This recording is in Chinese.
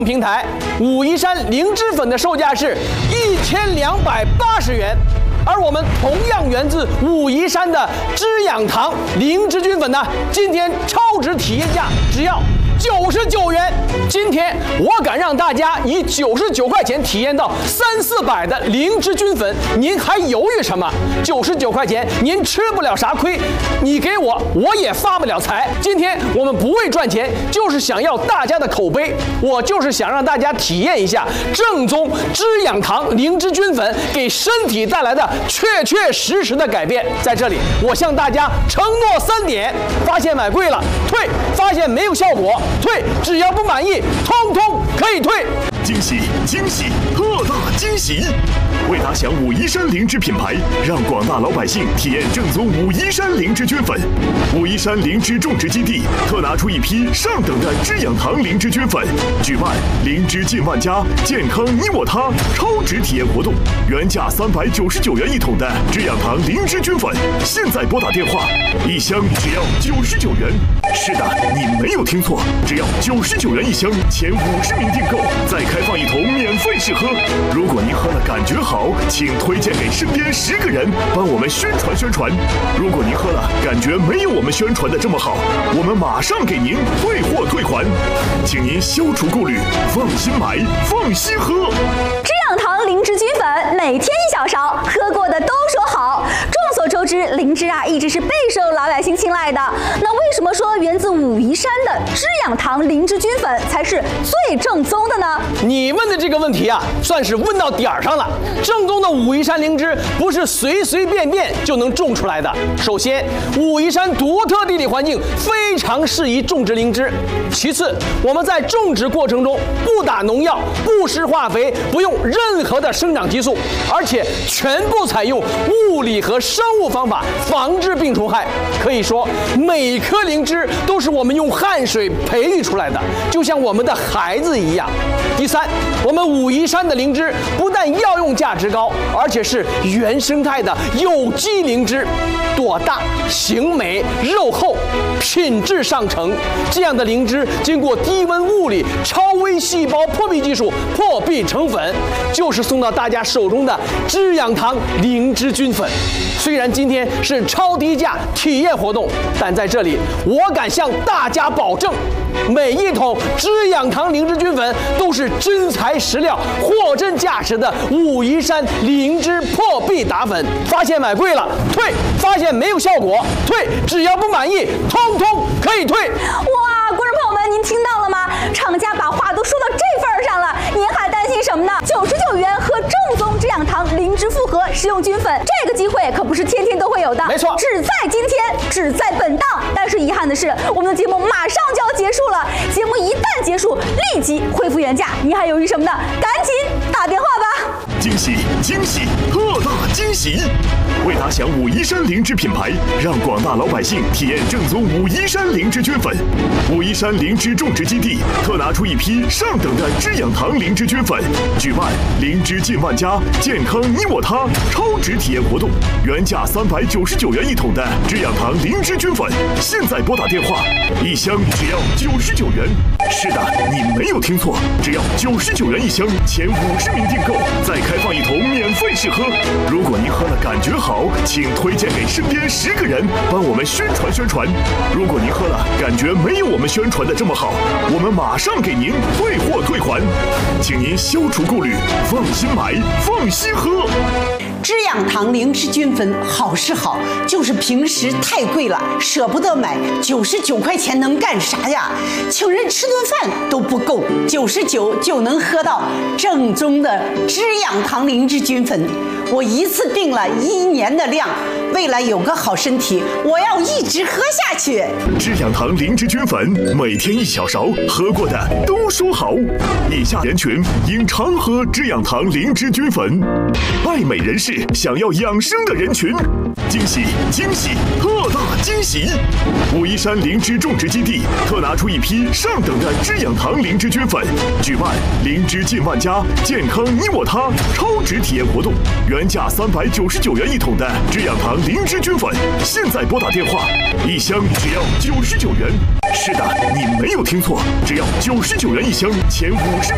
平台武夷山灵芝粉的售价是1280元，而我们同样源自武夷山的知养堂灵芝菌粉呢，今天超值体验价只要99元。今天我敢让大家以99块钱体验到300、400的灵芝菌粉，您还犹豫什么？99块钱您吃不了啥亏，你给我也发不了财。今天我们不为赚钱，就是想要大家的口碑，我就是想让大家体验一下正宗知养堂灵芝菌粉给身体带来的确实的改变。在这里，我向大家承诺3点：发现买贵了退，发现没有效果退，只要不满意，通通可以退。 惊喜惊喜，特大惊喜！为打响武夷山灵芝品牌，让广大老百姓体验正宗武夷山灵芝菌粉。武夷山灵芝种植基地特拿出一批上等的知养堂灵芝菌粉，举办灵芝近万家，健康你我他超值体验活动。原价399元一桶的知养堂灵芝菌粉，现在拨打电话，1箱只要99元。是的，你没有听错，只要99元一箱，前50名订购再开放一桶免费试喝。如果您喝了感觉好，请推荐给身边10个人，帮我们宣传。如果您喝了感觉没有我们宣传的这么好，我们马上给您退货退款，请您消除顾虑，放心买，放心喝。 知养堂灵芝菌粉每天1小勺，喝过的都说好。众所周知，灵芝一直是备受老百姓青睐的。那为什么说源自武夷山的知养堂灵芝菌粉才是最正宗的呢？ 你问的这个问题算是问到点儿上了。正宗的武夷山灵芝不是随便就能种出来的。首先，武夷山独特地理环境非常适宜种植灵芝。其次，我们在种植过程中不打农药、不施化肥，不用任何的生长激素，而且全部采用物理和生物方法防治病虫害。可以说，每一颗灵芝都是我们用汗水培育出来的，就像我们的孩子一样。第三，我们武夷山的灵芝不但药用价值高，而且是原生态的有机灵芝，朵大、形美、肉厚，品质上乘。这样的灵芝经过低温物理、超微细胞破壁技术破壁成粉，就是送到大家手中的知养堂灵芝菌粉。虽然今天是超低价体验活动，但在这里我敢向大家保证，每一桶知养堂灵芝菌粉都是真材实料、货真价实的武夷山灵芝破壁打粉。发现买贵了退，发现没有效果退，只要不满意，通通可以退。 哇，观众朋友们，您听到了吗？厂家把话都说到这份上了，您还担心什么呢？99元喝正宗知养堂灵芝复合食用菌粉，这个机会可不是天天都会有的， 没错， 只在今天，只在本档。但是遗憾的是，我们的节目马上就要结束了，节目一旦结束，立即恢复原价，你还犹豫什么呢？赶紧打电话吧！ 惊喜惊喜，特大惊喜！为打响武夷山灵芝品牌，让广大老百姓体验正宗武夷山灵芝菌粉。武夷山灵芝种植基地特拿出一批上等的知养堂灵芝菌粉，举办灵芝近万家，健康你我他超值体验活动。原价399元一桶的知养堂灵芝菌粉，现在拨打电话，1箱只要99元。是的，你没有听错，只要99元一箱，前50名订购再开放一桶免费试喝。如果您喝了感觉好，请推荐给身边10个人，帮我们宣传。如果您喝了感觉没有我们宣传的这么好，我们马上给您退货退款，请您消除顾虑，放心买，放心喝。 知养堂灵芝菌粉好是好，就是平时太贵了，舍不得买。99块钱能干啥呀？请人吃顿饭都不够，99就能喝到正宗的知养堂灵芝菌粉。我一次订了1年的量，为了有个好身体，我要一直喝下去。 知养堂灵芝菌粉每天1小勺，喝过的都说好。以下人群应常喝知养堂灵芝菌粉：爱美人士、想要养生的人群。惊喜惊喜，特大惊喜！武夷山灵芝种植基地特拿出一批上等的知养堂灵芝菌粉，举办灵芝近万家，健康你我他超值体验活动。原价399元一桶的知养堂灵芝菌粉，现在拨打电话，1箱只要99元。是的，你没有听错，只要99元一箱，前50名